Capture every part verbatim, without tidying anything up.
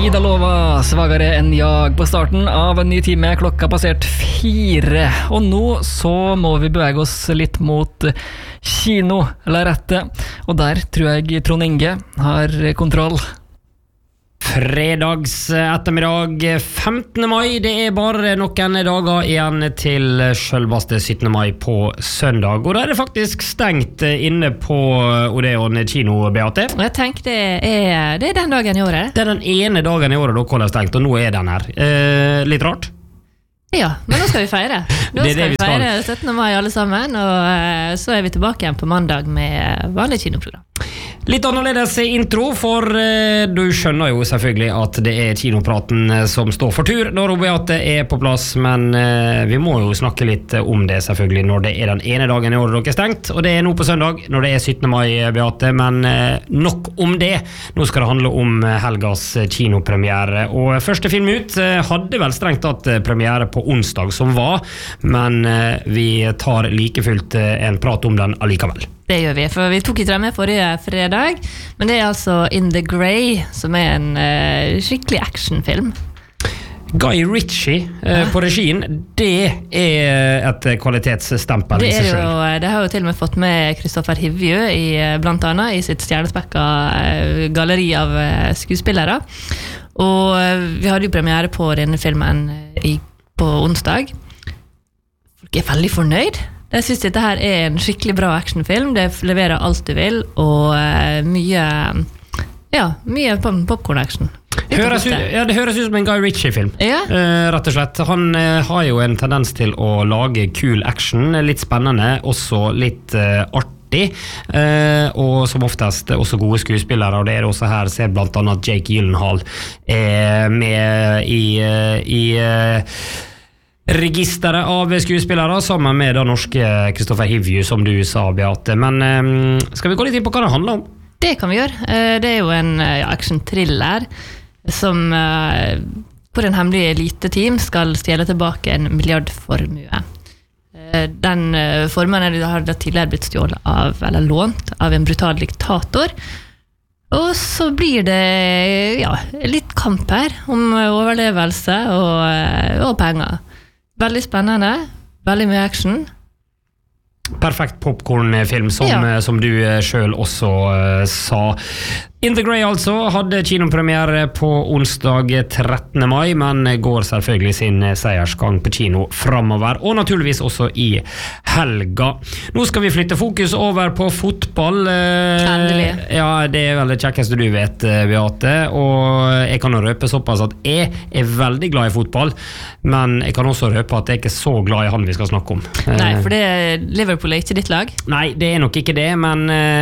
Ida Lova, svagere enn jag på starten av en ny time, klokka passert fire. Og nå så må vi bevege oss litt mot kino, lerretet. Og der tror jeg Trond Inge har kontroll. Fredags ettermiddag femtende mai, det er bare noen dager igjen til selveste syttende mai på søndag. Og da er det faktisk stengt inne på Odeon kino, Beate. Jeg tenker det er, det er den dagen i året. Det er den ene dagen i året da kolden er stengt, og nå er den her. Eh, litt rart? Ja, men nå skal vi feire. Nå Det er skal det vi vi skal. feire syttende mai alle sammen, og eh, så er vi tilbake igjen på mandag med vanlig kinoprogram. Litt annerledes intro, for eh, du skjønner jo selvfølgelig at det er kinopraten eh, som står for tur når Beate er på plass, men eh, vi må jo snakke litt om det selvfølgelig når det er den ene dagen i året dere er stengt, og det er nå på søndag når det er syttende mai, Beate, men eh, nok om det. Nå skal det handle om helgas kinopremiere, og første film ut eh, hadde vel strengt tatt eh, premiere på onsdag som var, men eh, vi tar like fullt eh, en prat om den allikevel. Det gjør vi, for vi tok ikke det med forrige fredag, men det er altså In the Grey, som er en uh, skikkelig actionfilm. Guy Ritchie eh, på regien, det er et kvalitetsstempel Det, i er seg jo, selv. det har jo til og med fått med Kristoffer Hivju i, blant annet i sitt stjernespekka uh, galleri av uh, skuespillere. Og uh, vi hadde jo premiere på denne filmen uh, i, på onsdag. Folk er veldig fornøyd. Jeg synes dette her er en skikkelig bra actionfilm. Det leverer alt du vil, og uh, mye, ja, mye popcorn-action. Høres ut, ja, det høres ut som en Guy Ritchie-film, Ja. eh, rett og slett. Han eh, har jo en tendens til å lage cool action, litt spennende, også litt eh, artig, eh, og som oftest også gode skuespillere, og det er også her, ser blant annet Jake Gyllenhaal er med i... eh, i eh, registeret av skuespillere sammen med da norske Kristoffer Hivju, som du sa, Beate. Men um, skal vi gå litt inn på hva det handler om? Det kan vi gjøre. Eh, Det er jo en ja, action-thriller som, eh, hvor en hemmelig eliteteam skal stjele tilbake en milliardformue. Eh, Den eh, formuen har da tidligere blitt stjålet av, eller lånt av en brutal diktator. Og så blir det ja, litt kamp her om overlevelse og, og penger. Veldig spennende, veldig mye action. Perfekt popcornfilm, som, Ja. som du selv også uh, sa. In the Grey altså hadde kinopremiere på onsdag trettende mai, men går selvfølgelig sin seiersgang på kino fremover, og naturligvis også i helga. Nå skal vi flytte fokus over på fotball. Endelig. Ja, det er vel det kjekkeste du vet, Beate, og jeg kan jo røpe såpass at jeg er veldig glad i fotball, men jeg kan også røpe at jeg ikke er så glad i han vi skal snakke om. Nei, for det, Liverpool er ikke ditt lag. Nei, det er nok ikke det, men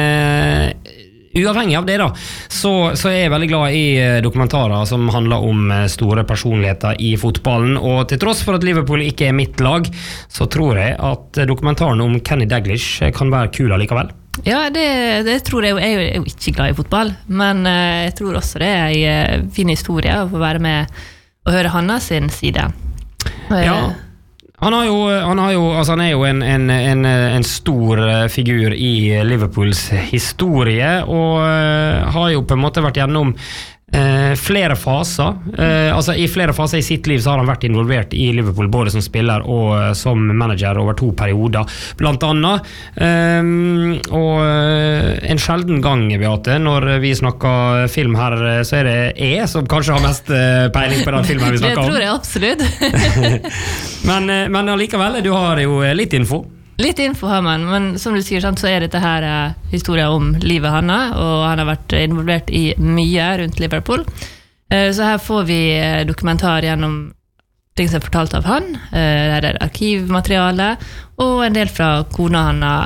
uh, uavhengig av det da, så, så er jeg veldig glad i uh, dokumentarer som handler om uh, store personligheter i fotballen, og til tross for at Liverpool ikke er mitt lag, så tror jeg at uh, dokumentaren om Kenny Dalglish uh, kan være kul allikevel. Ja, det, det tror jeg jo. Jeg er jo- jeg er jo ikke glad i fotball, men eh, jeg tror også det er en eh, fin historie å få være med og høre Hanna sin side. Og, eh, Ja. Han, har jo, han, har jo, altså han er jo en, en, en, en stor eh, figur i Liverpools historie, og eh, har jo på en måte vært gjennom eh, flere faser. Eh, altså I flere faser i sitt liv så har han vært involvert i Liverpool, både som spiller og eh, som manager over to perioder, blant annet. Eh, og eh, en sjelden gang, Beate, når vi snakker film her, eh, så er det jeg som kanskje har mest eh, peiling på den filmen vi det snakker om. tror jeg absolutt. Men, eh, men allikevel, du har jo eh, litt info. Litt info har man, men som du sier, sant, så er dette her eh, historien om livet Hanna, og han har vært involvert i mye rundt Liverpool. Eh, så her får vi eh, dokumentar gjennom ting som er fortalt av han, eh, her er arkivmateriale, og en del fra kona Hanna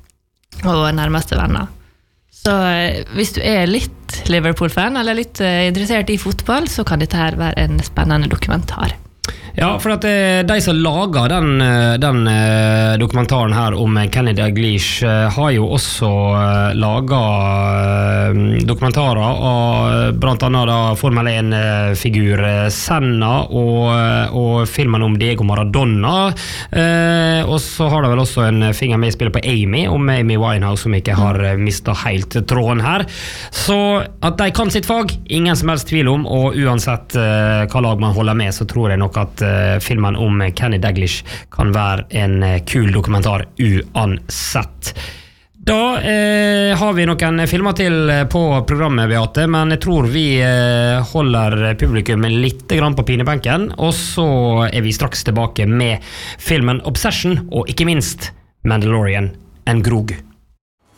og nærmeste venner. Så eh, hvis du er litt Liverpool-fan, eller litt eh, interessert i fotball, så kan dette her være en spennende dokumentar. Ja, for at eh, de som lager den, eh, den eh, dokumentaren her om Kenny Dalglish eh, har jo også eh, laget eh, dokumentarer av blant annet da Formel en-figur eh, Senna og, og filmen om Diego Maradona. Eh, og så har de vel også en finger med i spillet på Amy, om Amy Winehouse, som ikke har eh, mistet helt tråden her. Så at de kan sitt fag, ingen som helst tvil om, og uansett eh, hva lag man holder med, så tror jeg nok at uh, filmen om Kenny Dalglish kan være en uh, kul dokumentar uansett. Da uh, har vi noen filmer til uh, på programmet, Beate, men jeg tror vi uh, holder publikum litt grann på pinebenken, og så er vi straks tilbake med filmen Obsession, og ikke minst Mandalorian, en grog.